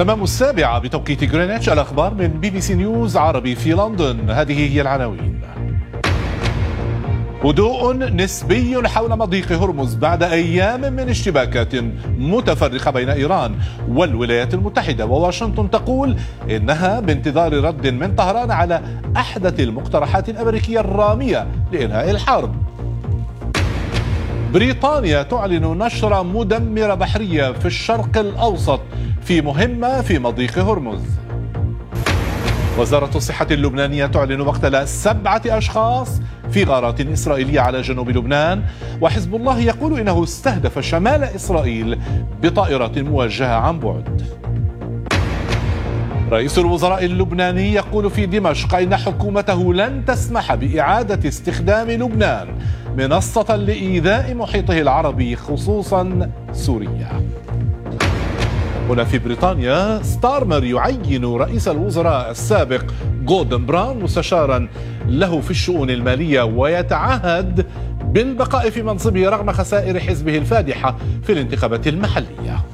تمام 7 بتوقيت غرينتش. الأخبار من BBC نيوز عربي في لندن. هذه هي العناوين. هدوء نسبي حول مضيق هرمز بعد أيام من اشتباكات متفرقة بين إيران والولايات المتحدة، وواشنطن تقول إنها بانتظار رد من طهران على أحدث المقترحات الأمريكية الرامية لإنهاء الحرب. بريطانيا تعلن نشر مدمرة بحرية في الشرق الأوسط في مهمة في مضيق هرمز. وزارة الصحة اللبنانية تعلن مقتل 7 أشخاص في غارات إسرائيلية على جنوب لبنان، وحزب الله يقول إنه استهدف شمال إسرائيل بطائرة موجهة عن بعد. رئيس الوزراء اللبناني يقول في دمشق إن حكومته لن تسمح بإعادة استخدام لبنان منصة لإيذاء محيطه العربي خصوصا سوريا. هنا في بريطانيا ستارمر يعين رئيس الوزراء السابق غوردن براون مستشارا له في الشؤون المالية، ويتعهد بالبقاء في منصبه رغم خسائر حزبه الفادحة في الانتخابات المحلية.